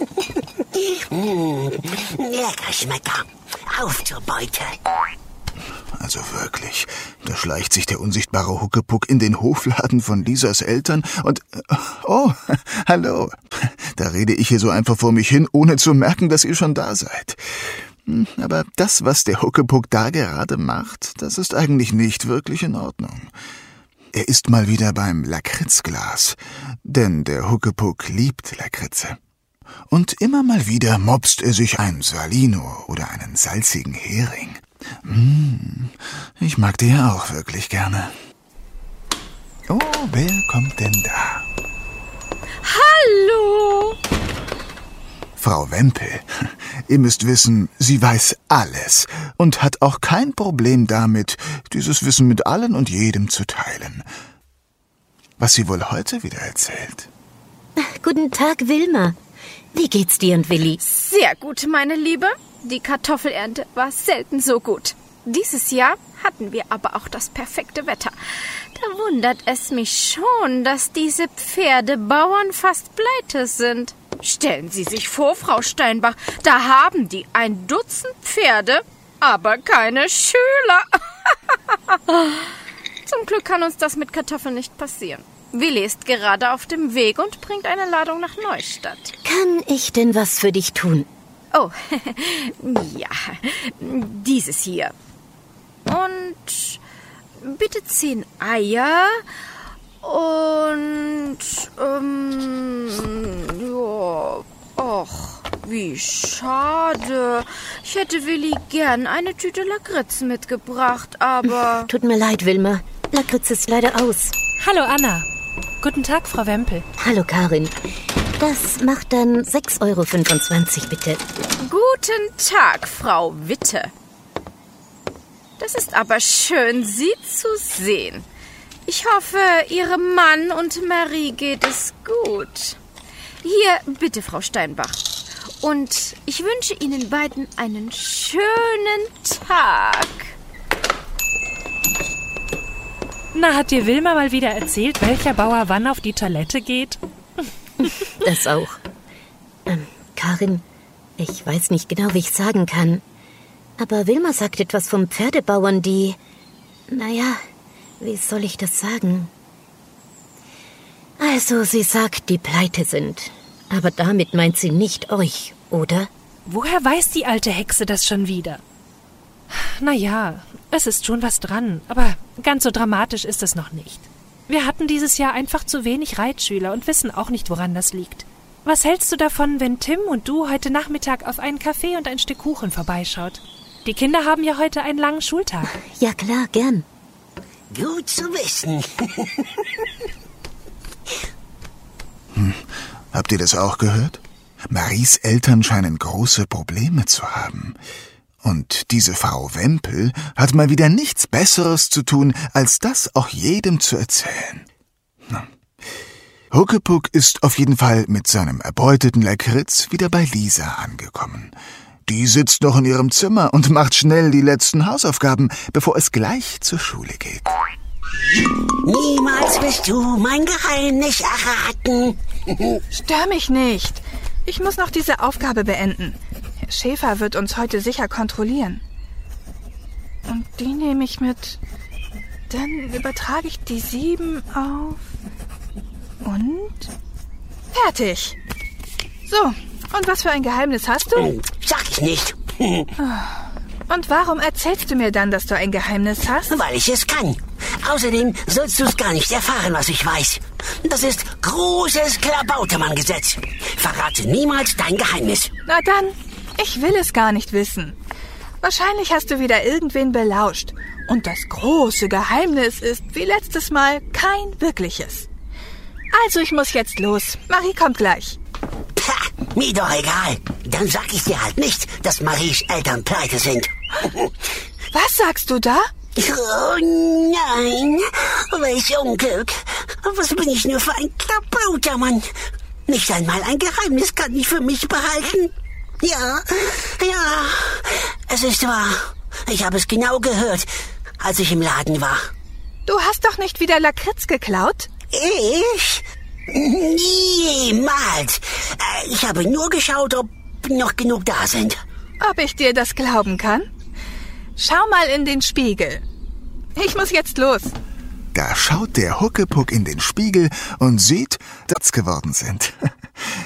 Lecker Schmecker. Auf zur Beute. Also wirklich, da schleicht sich der unsichtbare Huckepuck in den Hofladen von Lisas Eltern und... Oh, hallo. Da rede ich hier so einfach vor mich hin, ohne zu merken, dass ihr schon da seid. Aber das, was der Huckepuck da gerade macht, das ist eigentlich nicht wirklich in Ordnung. Er ist mal wieder beim Lakritzglas, denn der Huckepuck liebt Lakritze. Und immer mal wieder mopst er sich ein Salino oder einen salzigen Hering. Ich mag die ja auch wirklich gerne. Oh, wer kommt denn da? Hallo! Frau Wempel. Ihr müsst wissen, sie weiß alles und hat auch kein Problem damit, dieses Wissen mit allen und jedem zu teilen. Was sie wohl heute wieder erzählt? Guten Tag, Wilma. Wie geht's dir und Willi? Sehr gut, meine Liebe. Die Kartoffelernte war selten so gut. Dieses Jahr hatten wir aber auch das perfekte Wetter. Da wundert es mich schon, dass diese Pferdebauern fast pleite sind. Stellen Sie sich vor, Frau Steinbach, da haben die 1 Dutzend Pferde, aber keine Schüler. Zum Glück kann uns das mit Kartoffeln nicht passieren. Willi ist gerade auf dem Weg und bringt eine Ladung nach Neustadt. Kann ich denn was für dich tun? Oh, ja, dieses hier. Und bitte 10 Eier und, ja, ach, wie schade. Ich hätte Willi gern eine Tüte Lakritz mitgebracht, aber... Tut mir leid, Wilma. Lakritz ist leider aus. Hallo, Anna. Guten Tag, Frau Wempel. Hallo, Karin. Das macht dann 6,25 €, bitte. Guten Tag, Frau Witte. Das ist aber schön, Sie zu sehen. Ich hoffe, Ihrem Mann und Marie geht es gut. Hier, bitte, Frau Steinbach. Und ich wünsche Ihnen beiden einen schönen Tag. Na, hat dir Wilma mal wieder erzählt, welcher Bauer wann auf die Toilette geht? Das auch. Karin, ich weiß nicht genau, wie ich sagen kann. Aber Wilma sagt etwas vom Pferdebauern, die... Naja, wie soll ich das sagen? Also, sie sagt, die pleite sind. Aber damit meint sie nicht euch, oder? Woher weiß die alte Hexe das schon wieder? Naja, es ist schon was dran, aber ganz so dramatisch ist es noch nicht. Wir hatten dieses Jahr einfach zu wenig Reitschüler und wissen auch nicht, woran das liegt. Was hältst du davon, wenn Tim und du heute Nachmittag auf einen Kaffee und ein Stück Kuchen vorbeischaut? Die Kinder haben ja heute einen langen Schultag. Ja klar, gern. Gut zu wissen. Habt ihr das auch gehört? Maries Eltern scheinen große Probleme zu haben. Und diese Frau Wempel hat mal wieder nichts Besseres zu tun, als das auch jedem zu erzählen. Huckepuck ist auf jeden Fall mit seinem erbeuteten Lakritz wieder bei Lisa angekommen. Die sitzt noch in ihrem Zimmer und macht schnell die letzten Hausaufgaben, bevor es gleich zur Schule geht. Niemals wirst du mein Geheimnis erraten. Stör mich nicht. Ich muss noch diese Aufgabe beenden. Herr Schäfer wird uns heute sicher kontrollieren. Und die nehme ich mit. Dann übertrage ich die 7 auf... Und? Fertig. So, und was für ein Geheimnis hast du? Sag ich nicht. Und warum erzählst du mir dann, dass du ein Geheimnis hast? Weil ich es kann. Außerdem sollst du es gar nicht erfahren, was ich weiß. Das ist großes Klabautermann-Gesetz. Verrate niemals dein Geheimnis. Na dann, ich will es gar nicht wissen. Wahrscheinlich hast du wieder irgendwen belauscht. Und das große Geheimnis ist, wie letztes Mal, kein wirkliches. Also, ich muss jetzt los. Marie kommt gleich. Pah, mir doch egal. Dann sag ich dir halt nicht, dass Maries Eltern pleite sind. Was sagst du da? Oh nein, welch Unglück. Was bin ich nur für ein Klabautermann? Nicht einmal ein Geheimnis kann ich für mich behalten. Ja, es ist wahr. Ich habe es genau gehört, als ich im Laden war. Du hast doch nicht wieder Lakritz geklaut? Ich? Niemals. Ich habe nur geschaut, ob noch genug da sind. Ob ich dir das glauben kann? Schau mal in den Spiegel. Ich muss jetzt los. Da schaut der Huckepuck in den Spiegel und sieht, dass geworden sind.